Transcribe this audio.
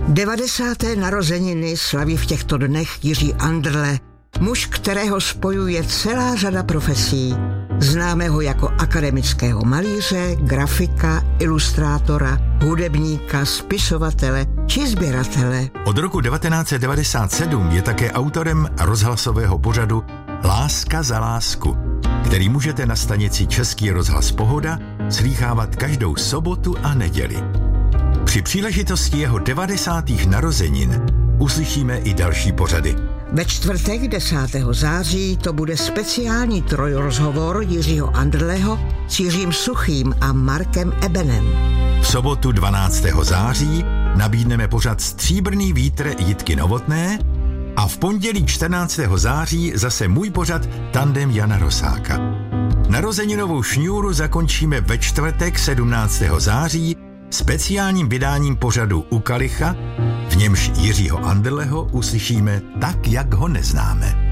90. narozeniny slaví v těchto dnech Jiří Anderle, muž, kterého spojuje celá řada profesí. Známe ho jako akademického malíře, grafika, ilustrátora, hudebníka, spisovatele či sběratele. Od roku 1997 je také autorem rozhlasového pořadu Láska za lásku, který můžete na stanici Český rozhlas Pohoda slýchávat každou sobotu a neděli. Při příležitosti jeho 90. narozenin uslyšíme i další pořady. Ve čtvrtek 10. září to bude speciální trojrozhovor Jiřího Anderleho s Jiřím Suchým a Markem Ebenem. V sobotu 12. září nabídneme pořad Stříbrný vítr Jitky Novotné a v pondělí 14. září zase můj pořad Tandem Jana Rosáka. Narozeninovou šňůru zakončíme ve čtvrtek 17. září speciálním vydáním pořadu U kalicha, v němž Jiřího Anderleho uslyšíme tak, jak ho neznáme.